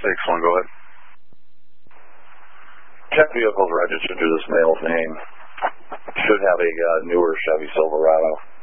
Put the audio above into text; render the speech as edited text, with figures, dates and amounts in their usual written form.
6-1, go ahead. Check vehicles registered to this male's name. Should have a newer Chevy Silverado.